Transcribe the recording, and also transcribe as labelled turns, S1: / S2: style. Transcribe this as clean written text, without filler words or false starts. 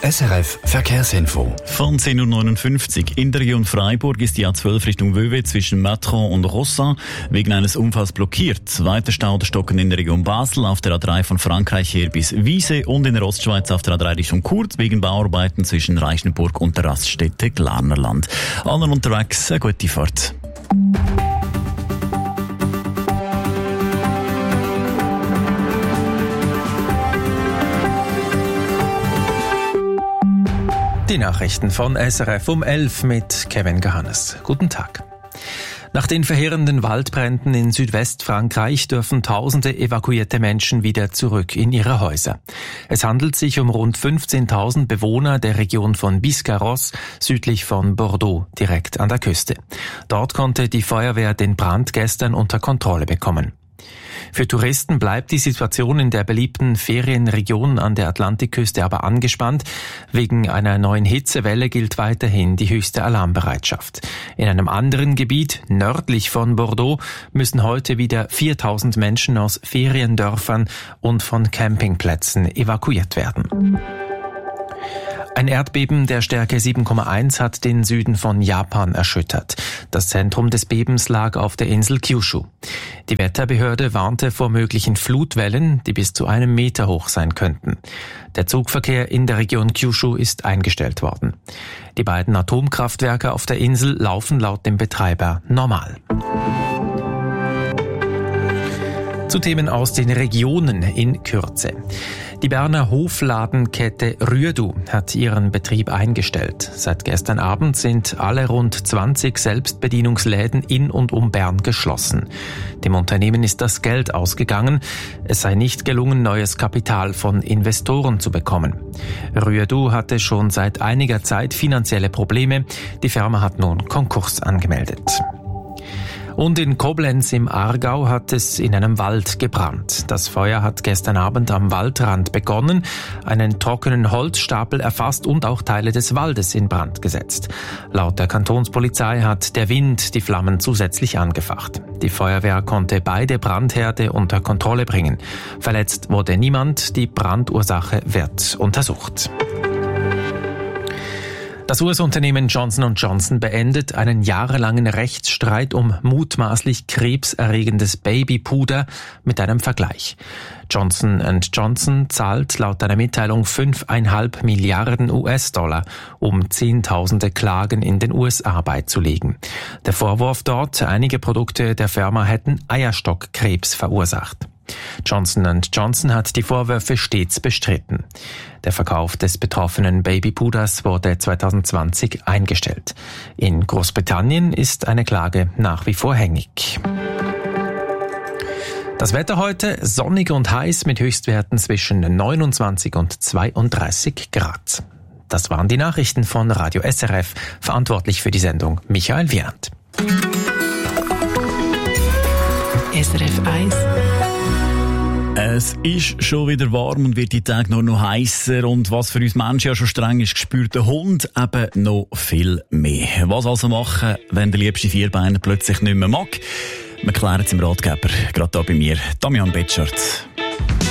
S1: SRF Verkehrsinfo.
S2: Von 10.59 Uhr in der Region Freiburg ist die A12 Richtung Vevey zwischen Matron und Rossan wegen eines Unfalls blockiert. Weiter Staustocken in der Region Basel auf der A3 von Frankreich her bis Wiese und in der Ostschweiz auf der A3 Richtung Chur wegen Bauarbeiten zwischen Reichenburg und der Raststätte Glarnerland. Allen unterwegs eine gute Fahrt.
S3: Die Nachrichten von SRF um 11 mit Kevin Gehannes. Guten Tag. Nach den verheerenden Waldbränden in Südwestfrankreich dürfen tausende evakuierte Menschen wieder zurück in ihre Häuser. Es handelt sich um rund 15.000 Bewohner der Region von Biscarrosse, südlich von Bordeaux, direkt an der Küste. Dort konnte die Feuerwehr den Brand gestern unter Kontrolle bekommen. Für Touristen bleibt die Situation in der beliebten Ferienregion an der Atlantikküste aber angespannt. Wegen einer neuen Hitzewelle gilt weiterhin die höchste Alarmbereitschaft. In einem anderen Gebiet, nördlich von Bordeaux, müssen heute wieder 4.000 Menschen aus Feriendörfern und von Campingplätzen evakuiert werden. Ein Erdbeben der Stärke 7,1 hat den Süden von Japan erschüttert. Das Zentrum des Bebens lag auf der Insel Kyushu. Die Wetterbehörde warnte vor möglichen Flutwellen, die bis zu 1 Meter hoch sein könnten. Der Zugverkehr in der Region Kyushu ist eingestellt worden. Die beiden Atomkraftwerke auf der Insel laufen laut dem Betreiber normal. Zu Themen aus den Regionen in Kürze. Die Berner Hofladenkette Rüedu hat ihren Betrieb eingestellt. Seit gestern Abend sind alle rund 20 Selbstbedienungsläden in und um Bern geschlossen. Dem Unternehmen ist das Geld ausgegangen. Es sei nicht gelungen, neues Kapital von Investoren zu bekommen. Rüedu hatte schon seit einiger Zeit finanzielle Probleme. Die Firma hat nun Konkurs angemeldet. Und in Koblenz im Aargau hat es in einem Wald gebrannt. Das Feuer hat gestern Abend am Waldrand begonnen, einen trockenen Holzstapel erfasst und auch Teile des Waldes in Brand gesetzt. Laut der Kantonspolizei hat der Wind die Flammen zusätzlich angefacht. Die Feuerwehr konnte beide Brandherde unter Kontrolle bringen. Verletzt wurde niemand, die Brandursache wird untersucht. Das US-Unternehmen Johnson & Johnson beendet einen jahrelangen Rechtsstreit um mutmaßlich krebserregendes Babypuder mit einem Vergleich. Johnson & Johnson zahlt laut einer Mitteilung 5,5 Milliarden US-Dollar, um Zehntausende Klagen in den USA beizulegen. Der Vorwurf dort, einige Produkte der Firma hätten Eierstockkrebs verursacht. Johnson & Johnson hat die Vorwürfe stets bestritten. Der Verkauf des betroffenen Babypuders wurde 2020 eingestellt. In Großbritannien ist eine Klage nach wie vor hängig. Das Wetter heute sonnig und heiß mit Höchstwerten zwischen 29 und 32 Grad. Das waren die Nachrichten von Radio SRF, verantwortlich für die Sendung Michael Wieland.
S4: SRF 1.
S2: Es ist schon wieder warm und wird die Tage noch heißer und was für uns Menschen ja schon streng ist, gespürt der Hund eben noch viel mehr. Was also machen, wenn der liebste Vierbeiner plötzlich nicht mehr mag? Wir klären es im Ratgeber, gerade hier bei mir, Damian Betschart.